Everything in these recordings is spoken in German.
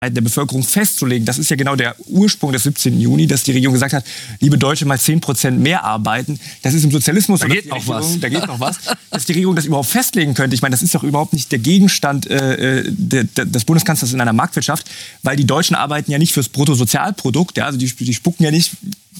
der Bevölkerung festzulegen. Das ist ja genau der Ursprung des 17. Juni, dass die Regierung gesagt hat, liebe Deutsche, mal 10% mehr arbeiten. Das ist im Sozialismus. Da geht noch was. Da geht noch was. Dass die Regierung das überhaupt festlegen könnte. Ich meine, das ist doch überhaupt nicht der Gegenstand des Bundeskanzlers in einer Marktwirtschaft, weil die Deutschen arbeiten ja nicht fürs Bruttosozialprodukt. Ja, also die spucken ja nicht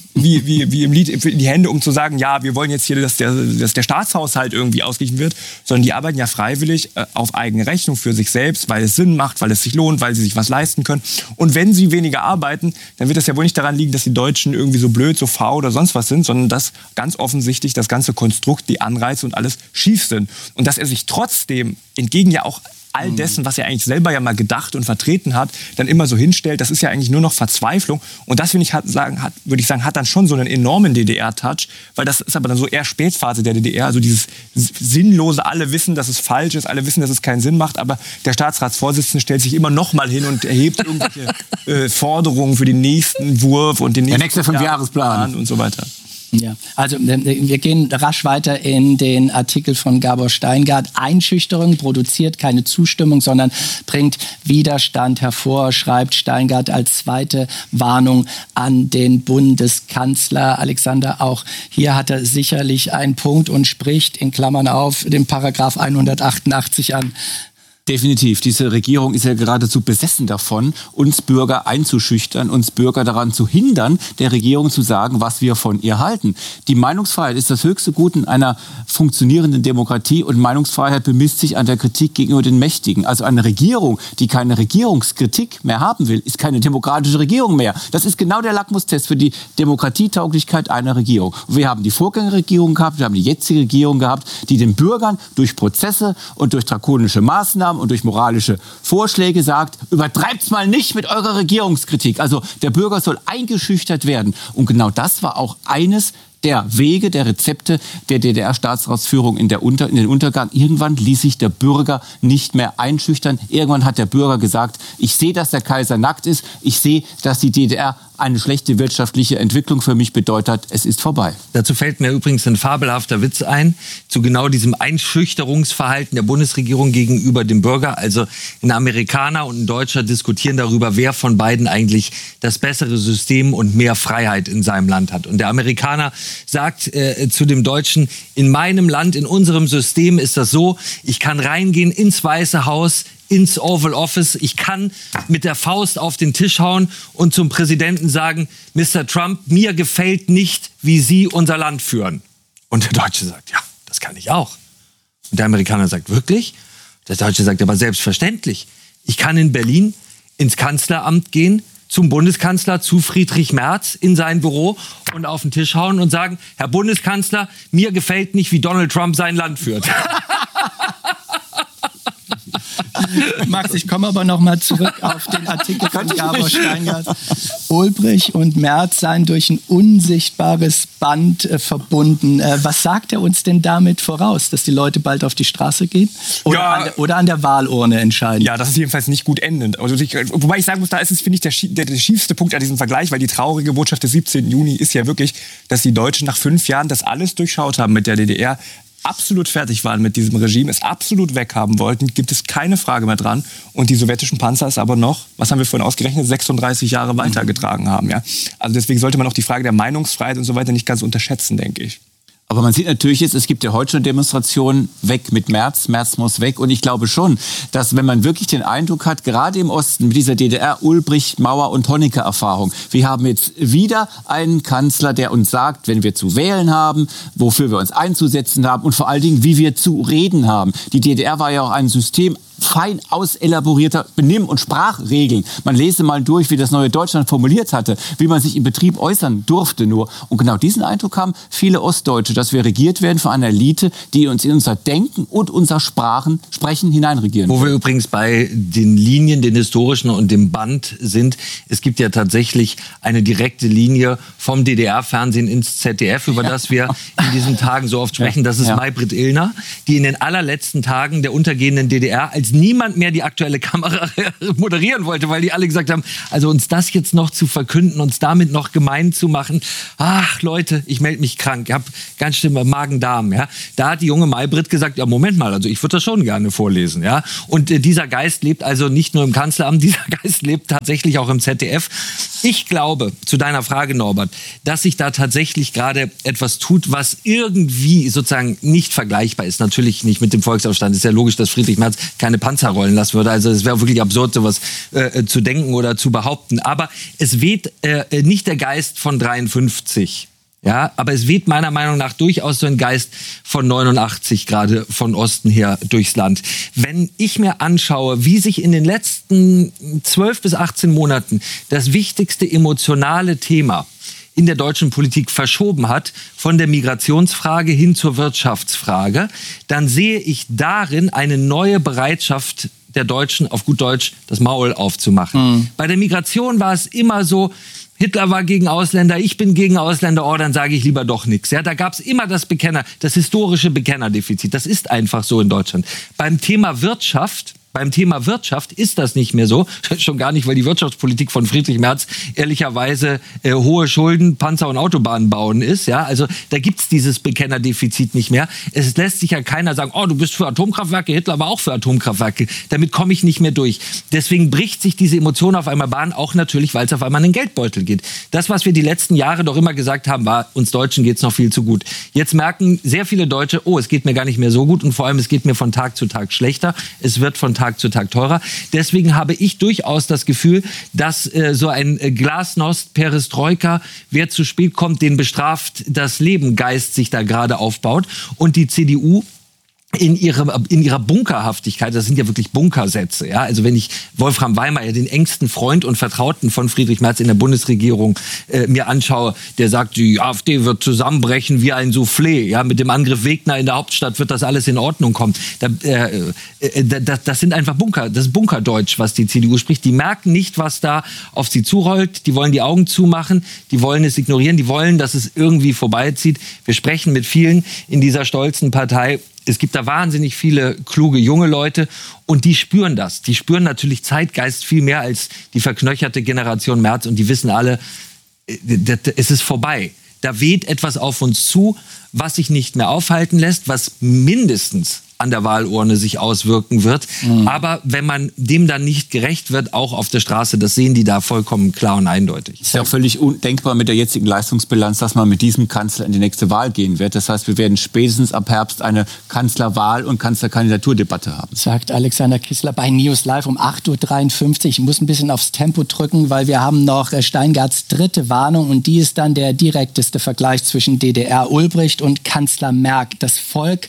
wie im Lied in die Hände, um zu sagen, ja, wir wollen jetzt hier, dass der Staatshaushalt irgendwie ausgeglichen wird, sondern die arbeiten ja freiwillig auf eigene Rechnung für sich selbst, weil es Sinn macht, weil es sich lohnt, weil sie sich was leisten können. Und wenn sie weniger arbeiten, dann wird das ja wohl nicht daran liegen, dass die Deutschen irgendwie so blöd, so faul oder sonst was sind, sondern dass ganz offensichtlich das ganze Konstrukt, die Anreize und alles schief sind. Und dass er sich trotzdem entgegen ja auch all dessen, was er eigentlich selber ja mal gedacht und vertreten hat, dann immer so hinstellt, das ist ja eigentlich nur noch Verzweiflung. Und das, würde ich sagen, hat dann schon so einen enormen DDR-Touch, weil das ist aber dann so eher Spätphase der DDR, also dieses sinnlose, alle wissen, dass es falsch ist, alle wissen, dass es keinen Sinn macht, aber der Staatsratsvorsitzende stellt sich immer noch mal hin und erhebt irgendwelche Forderungen für den nächsten Wurf und den nächste 5-Jahresplan und so weiter. Ja, also wir gehen rasch weiter in den Artikel von Gabor Steingart. Einschüchterung produziert keine Zustimmung, sondern bringt Widerstand hervor, schreibt Steingart als zweite Warnung an den Bundeskanzler. Alexander, auch hier hat er sicherlich einen Punkt und spricht in Klammern auf den Paragraph 188 an. Definitiv. Diese Regierung ist ja geradezu besessen davon, uns Bürger einzuschüchtern, uns Bürger daran zu hindern, der Regierung zu sagen, was wir von ihr halten. Die Meinungsfreiheit ist das höchste Gut in einer funktionierenden Demokratie und Meinungsfreiheit bemisst sich an der Kritik gegenüber den Mächtigen. Also eine Regierung, die keine Regierungskritik mehr haben will, ist keine demokratische Regierung mehr. Das ist genau der Lackmustest für die Demokratietauglichkeit einer Regierung. Und wir haben die Vorgängerregierung gehabt, wir haben die jetzige Regierung gehabt, die den Bürgern durch Prozesse und durch drakonische Maßnahmen und durch moralische Vorschläge sagt, übertreibt's mal nicht mit eurer Regierungskritik. Also der Bürger soll eingeschüchtert werden. Und genau das war auch eines der Wege, der Rezepte der DDR-Staatsratsführung in den Untergang. Irgendwann ließ sich der Bürger nicht mehr einschüchtern. Irgendwann hat der Bürger gesagt, ich sehe, dass der Kaiser nackt ist. Ich sehe, dass die DDR eine schlechte wirtschaftliche Entwicklung für mich bedeutet. Es ist vorbei. Dazu fällt mir übrigens ein fabelhafter Witz ein, zu genau diesem Einschüchterungsverhalten der Bundesregierung gegenüber dem Bürger. Also ein Amerikaner und ein Deutscher diskutieren darüber, wer von beiden eigentlich das bessere System und mehr Freiheit in seinem Land hat. Und der Amerikaner sagt zu dem Deutschen, in meinem Land, in unserem System ist das so, ich kann reingehen ins Weiße Haus, ins Oval Office. Ich kann mit der Faust auf den Tisch hauen und zum Präsidenten sagen, Mr. Trump, mir gefällt nicht, wie Sie unser Land führen. Und der Deutsche sagt, ja, das kann ich auch. Und der Amerikaner sagt, wirklich? Der Deutsche sagt, aber selbstverständlich. Ich kann in Berlin ins Kanzleramt gehen, zum Bundeskanzler, zu Friedrich Merz in sein Büro und auf den Tisch hauen und sagen, Herr Bundeskanzler, mir gefällt nicht, wie Donald Trump sein Land führt. Max, ich komme aber noch mal zurück auf den Artikel von Gabor Steingart. Ulbricht und Merz seien durch ein unsichtbares Band verbunden. Was sagt er uns denn damit voraus? Dass die Leute bald auf die Straße gehen? Oder an der Wahlurne entscheiden? Ja, das ist jedenfalls nicht gut endend. Also wobei ich sagen muss, da ist es, finde ich, der schiefste Punkt an diesem Vergleich, weil die traurige Botschaft des 17. Juni ist ja wirklich, dass die Deutschen nach 5 Jahren das alles durchschaut haben mit der DDR, absolut fertig waren mit diesem Regime, es absolut weghaben wollten, gibt es keine Frage mehr dran. Und die sowjetischen Panzer es aber noch, was haben wir vorhin ausgerechnet, 36 Jahre weitergetragen haben. Ja? Also deswegen sollte man auch die Frage der Meinungsfreiheit und so weiter nicht ganz unterschätzen, denke ich. Aber man sieht natürlich jetzt, es gibt ja heute schon Demonstrationen, weg mit Merz, Merz muss weg. Und ich glaube schon, dass wenn man wirklich den Eindruck hat, gerade im Osten mit dieser DDR, Ulbricht, Mauer und Honecker-Erfahrung, wir haben jetzt wieder einen Kanzler, der uns sagt, wenn wir zu wählen haben, wofür wir uns einzusetzen haben und vor allen Dingen, wie wir zu reden haben. Die DDR war ja auch ein System fein auselaborierter Benimm- und Sprachregeln. Man lese mal durch, wie das neue Deutschland formuliert hatte, wie man sich im Betrieb äußern durfte nur. Und genau diesen Eindruck haben viele Ostdeutsche, dass wir regiert werden von einer Elite, die uns in unser Denken und unser Sprechen hineinregieren. Wo wir übrigens bei den Linien, den historischen und dem Band sind. Es gibt ja tatsächlich eine direkte Linie vom DDR-Fernsehen ins ZDF, über das wir in diesen Tagen so oft sprechen. Das ist Maybrit Illner, die in den allerletzten Tagen der untergehenden DDR als niemand mehr die aktuelle Kamera moderieren wollte, weil die alle gesagt haben, also uns das jetzt noch zu verkünden, uns damit noch gemein zu machen, ach Leute, ich melde mich krank, ich habe ganz schlimme Magen-Darm. Ja? Da hat die junge Maybrit gesagt, ja Moment mal, also ich würde das schon gerne vorlesen. Ja? Und dieser Geist lebt also nicht nur im Kanzleramt, dieser Geist lebt tatsächlich auch im ZDF. Ich glaube, zu deiner Frage, Norbert, dass sich da tatsächlich gerade etwas tut, was irgendwie sozusagen nicht vergleichbar ist. Natürlich nicht mit dem Volksaufstand. Es ist ja logisch, dass Friedrich Merz keine Panzer rollen lassen würde. Also es wäre wirklich absurd, sowas zu denken oder zu behaupten. Aber es weht nicht der Geist von 53. Ja, aber es weht meiner Meinung nach durchaus so ein Geist von 89 gerade von Osten her durchs Land. Wenn ich mir anschaue, wie sich in den letzten 12 bis 18 Monaten das wichtigste emotionale Thema in der deutschen Politik verschoben hat, von der Migrationsfrage hin zur Wirtschaftsfrage, dann sehe ich darin eine neue Bereitschaft der Deutschen, auf gut Deutsch, das Maul aufzumachen. Bei der Migration war es immer so, Hitler war gegen Ausländer, ich bin gegen Ausländer, oh, dann sage ich lieber doch nichts. Ja, da gab es immer das historische Bekennerdefizit. Das ist einfach so in Deutschland. Beim Thema Wirtschaft ist das nicht mehr so. Schon gar nicht, weil die Wirtschaftspolitik von Friedrich Merz ehrlicherweise hohe Schulden, Panzer und Autobahnen bauen ist. Ja, also da gibt's dieses Bekennerdefizit nicht mehr. Es lässt sich ja keiner sagen, oh, du bist für Atomkraftwerke, Hitler war auch für Atomkraftwerke. Damit komme ich nicht mehr durch. Deswegen bricht sich diese Emotion auf einmal Bahn, auch natürlich, weil es auf einmal in den Geldbeutel geht. Das, was wir die letzten Jahre doch immer gesagt haben, war, uns Deutschen geht's noch viel zu gut. Jetzt merken sehr viele Deutsche, oh, es geht mir gar nicht mehr so gut und vor allem, es geht mir von Tag zu Tag schlechter. Es wird von Tag zu Tag teurer. Deswegen habe ich durchaus das Gefühl, dass so ein Glasnost, Perestroika, wer zu spät kommt, den bestraft das Leben, Geist sich da gerade aufbaut. Und die CDU in ihrer Bunkerhaftigkeit, das sind ja wirklich Bunkersätze, ja. Also wenn ich Wolfram Weimayr, den engsten Freund und Vertrauten von Friedrich Merz in der Bundesregierung, mir anschaue, der sagt, die AfD wird zusammenbrechen wie ein Soufflé, ja. Mit dem Angriff Wegner in der Hauptstadt wird das alles in Ordnung kommen. Das sind einfach Bunker, das ist Bunkerdeutsch, was die CDU spricht. Die merken nicht, was da auf sie zurollt. Die wollen die Augen zumachen, die wollen es ignorieren, die wollen, dass es irgendwie vorbeizieht. Wir sprechen mit vielen in dieser stolzen Partei. Es gibt da wahnsinnig viele kluge junge Leute und die spüren das. Die spüren natürlich Zeitgeist viel mehr als die verknöcherte Generation Merz und die wissen alle, es ist vorbei. Da weht etwas auf uns zu, was sich nicht mehr aufhalten lässt, was mindestens an der Wahlurne sich auswirken wird. Aber wenn man dem dann nicht gerecht wird, auch auf der Straße, das sehen die da vollkommen klar und eindeutig. Es ist ja auch völlig undenkbar mit der jetzigen Leistungsbilanz, dass man mit diesem Kanzler in die nächste Wahl gehen wird. Das heißt, wir werden spätestens ab Herbst eine Kanzlerwahl- und Kanzlerkandidaturdebatte haben. Sagt Alexander Kissler bei News Live um 8.53 Uhr. Ich muss ein bisschen aufs Tempo drücken, weil wir haben noch Steingarts dritte Warnung und die ist dann der direkteste Vergleich zwischen DDR Ulbricht und Kanzler Merz. Das Volk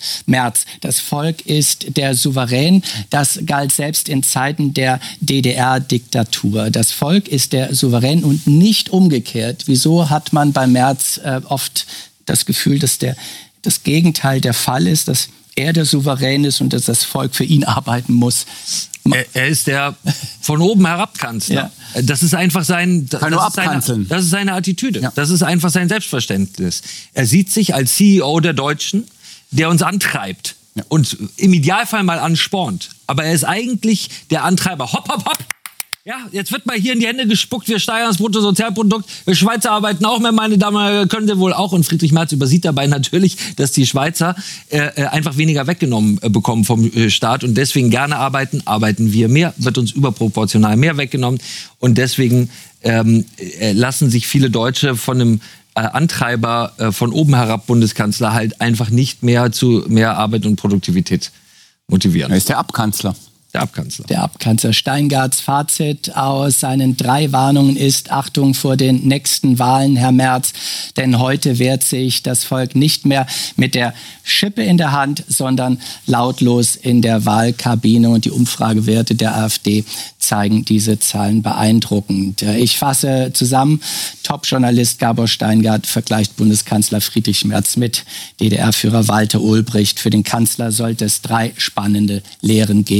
ist der Souverän. Das galt selbst in Zeiten der DDR-Diktatur. Das Volk ist der Souverän und nicht umgekehrt. Wieso hat man bei Merz oft das Gefühl, dass das Gegenteil der Fall ist, dass er der Souverän ist und dass das Volk für ihn arbeiten muss? Er ist der von oben herab Kanzler. Ja. Das ist einfach das ist seine Attitüde. Ja. Das ist einfach sein Selbstverständnis. Er sieht sich als CEO der Deutschen, der uns antreibt. Ja. Und im Idealfall mal anspornt. Aber er ist eigentlich der Antreiber. Hopp, hopp, hopp. Ja, jetzt wird mal hier in die Hände gespuckt. Wir steigern das Bruttosozialprodukt. Wir Schweizer arbeiten auch mehr, meine Damen und Herren. Können Sie wohl auch. Und Friedrich Merz übersieht dabei natürlich, dass die Schweizer einfach weniger weggenommen bekommen vom Staat. Und deswegen gerne arbeiten wir mehr. Wird uns überproportional mehr weggenommen. Und deswegen lassen sich viele Deutsche von einem Antreiber von oben herab Bundeskanzler halt einfach nicht mehr zu mehr Arbeit und Produktivität motivieren. Er ist der Abkanzler. Der Abkanzler. Steingarts Fazit aus seinen 3 Warnungen ist: Achtung vor den nächsten Wahlen, Herr Merz. Denn heute wehrt sich das Volk nicht mehr mit der Schippe in der Hand, sondern lautlos in der Wahlkabine. Und die Umfragewerte der AfD zeigen diese Zahlen beeindruckend. Ich fasse zusammen. Top-Journalist Gabor Steingart vergleicht Bundeskanzler Friedrich Merz mit DDR-Führer Walter Ulbricht. Für den Kanzler sollte es 3 spannende Lehren geben. Und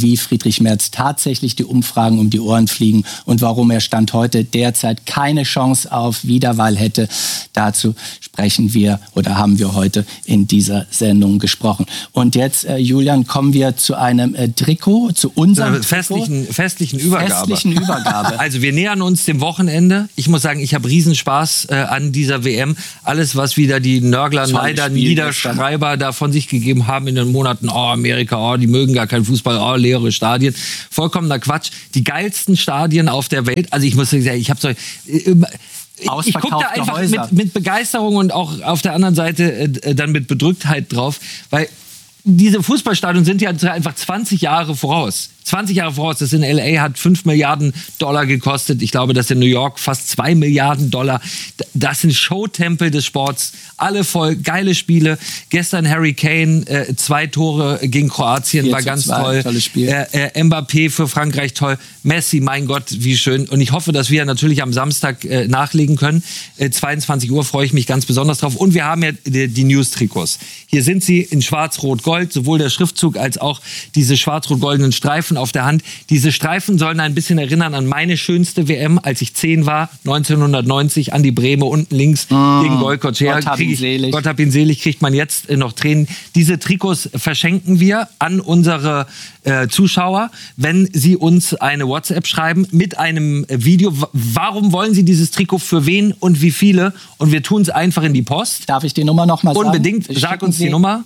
wie Friedrich Merz tatsächlich die Umfragen um die Ohren fliegen und warum er Stand heute derzeit keine Chance auf Wiederwahl hätte. Dazu sprechen wir oder haben wir heute in dieser Sendung gesprochen. Und jetzt, Julian, kommen wir zu einem Trikot, zu unserem festlichen Übergabe. Festlichen Übergabe. Also wir nähern uns dem Wochenende. Ich muss sagen, ich habe Riesenspaß an dieser WM. Alles, was wieder die Nörgler, Neider, Niederschreiber da von sich gegeben haben in den Monaten, Amerika, die mögen gar keinen Fußball, leere Stadien. Vollkommener Quatsch. Die geilsten Stadien auf der Welt. Also ich muss sagen, ich habe so... Ich gucke da einfach mit Begeisterung und auch auf der anderen Seite dann mit Bedrücktheit drauf, weil diese Fußballstadien sind ja einfach 20 Jahre voraus. 20 Jahre voraus. Das in L.A. hat $5 Milliarden gekostet. Ich glaube, das in New York fast $2 Milliarden. Das sind Showtempel des Sports. Alle voll, geile Spiele. Gestern Harry Kane, 2 Tore gegen Kroatien, war ganz toll. Tolles Spiel. Mbappé für Frankreich, toll. Messi, mein Gott, wie schön. Und ich hoffe, dass wir natürlich am Samstag nachlegen können. 22 Uhr freue ich mich ganz besonders drauf. Und wir haben ja die News-Trikots. Hier sind sie in schwarz-rot-gold, sowohl der Schriftzug als auch diese schwarz-rot-goldenen Streifen auf der Hand. Diese Streifen sollen ein bisschen erinnern an meine schönste WM, als ich 10 war, 1990, an die Breme unten links gegen Goycochea. Gott hab ihn selig. Gott hab ihn selig, kriegt man jetzt noch Tränen. Diese Trikots verschenken wir an unsere Zuschauer, wenn sie uns eine WhatsApp schreiben mit einem Video. Warum wollen sie dieses Trikot, für wen und wie viele? Und wir tun es einfach in die Post. Darf ich die Nummer noch mal sagen? Unbedingt, sag uns die Nummer.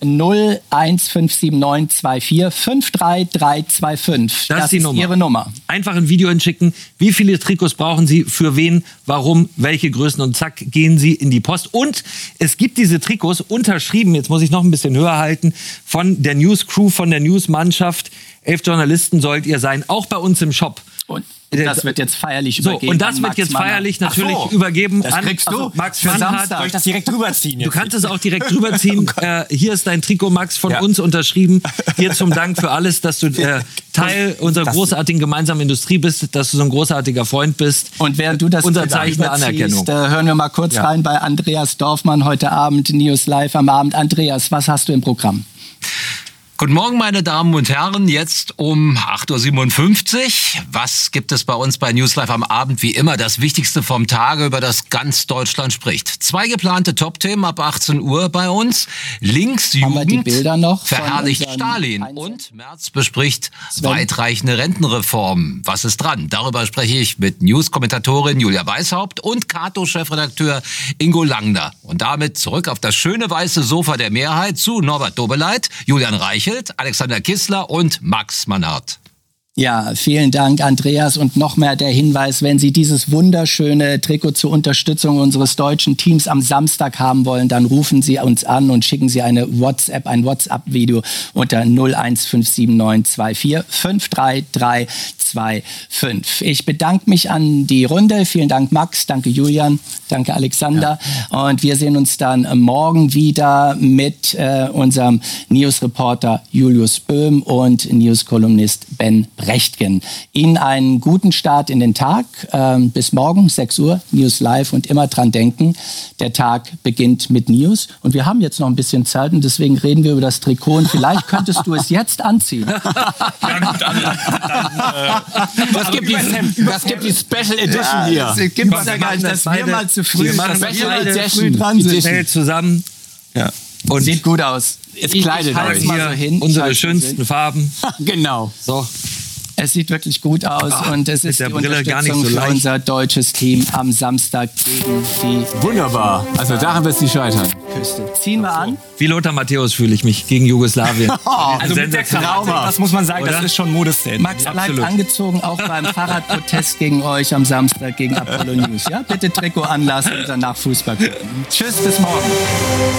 0157924 53325. Das ist die Nummer. Ihre Nummer. Einfach ein Video hinschicken. Wie viele Trikots brauchen Sie? Für wen? Warum? Welche Größen? Und zack, gehen Sie in die Post. Und es gibt diese Trikots unterschrieben, jetzt muss ich noch ein bisschen höher halten, von der News Crew, von der News-Mannschaft. 11 Journalisten sollt ihr sein, auch bei uns im Shop. Und das wird jetzt feierlich übergeben. Und das wird jetzt feierlich natürlich übergeben das kriegst an du. Max für Mannhardt. Soll ich das direkt rüberziehen? Du kannst es auch direkt rüberziehen. Hier ist dein Trikot, Max, von uns unterschrieben. Dir zum Dank für alles, dass du Teil unserer großartigen gemeinsamen Industrie bist, dass du so ein großartiger Freund bist. Und während du das unser Zeichen der Anerkennung. Hören wir mal kurz rein bei Andreas Dorfmann heute Abend, News Live am Abend. Andreas, was hast du im Programm? Guten Morgen, meine Damen und Herren. Jetzt um 8:57 Uhr. Was gibt es bei uns bei News Live am Abend? Wie immer das Wichtigste vom Tage, über das ganz Deutschland spricht. 2 geplante Top-Themen ab 18 Uhr bei uns. Links Jugend die Bilder noch verherrlicht Stalin und Merz bespricht weitreichende Rentenreformen. Was ist dran? Darüber spreche ich mit News-Kommentatorin Julia Weishaupt und Kato-Chefredakteur Ingo Langner. Und damit zurück auf das schöne weiße Sofa der Mehrheit zu Norbert Dobeleit, Julian Reichelt, Alexander Kissler und Max Mannhardt. Ja, vielen Dank, Andreas. Und noch mehr der Hinweis, wenn Sie dieses wunderschöne Trikot zur Unterstützung unseres deutschen Teams am Samstag haben wollen, dann rufen Sie uns an und schicken Sie ein WhatsApp-Video unter 0157924 53325. Ich bedanke mich an die Runde. Vielen Dank, Max. Danke, Julian. Danke, Alexander. Ja. Und wir sehen uns dann morgen wieder mit unserem News-Reporter Julius Böhm und News-Kolumnist Ben Brechtgen. Ihnen einen guten Start in den Tag. Bis morgen, 6 Uhr, News Live. Und immer dran denken, der Tag beginnt mit News. Und wir haben jetzt noch ein bisschen Zeit und deswegen reden wir über das Trikot. Und vielleicht könntest du es jetzt anziehen. Das gibt die Special Edition hier. Das gibt es ja gar nicht, dass wir mal zu früh dran sind. Schnell zusammen. Ja. Und sieht gut aus. Es kleidet euch. Mal so hin. Unsere schönsten Farben. Genau. So. Es sieht wirklich gut aus und es ist die Unterstützung für unser deutsches Team am Samstag gegen die... Wunderbar. Also daran wird es nicht scheitern. Küste. Ziehen wir an. Wie Lothar Matthäus fühle ich mich gegen Jugoslawien. Also mit der Krawatte, das muss man sagen, das ist schon Modeszenen. Max bleibt angezogen, auch beim Fahrradprotest gegen euch am Samstag gegen Apollo News. Ja? Bitte Trikot anlassen und danach Fußball gucken. Tschüss, bis morgen.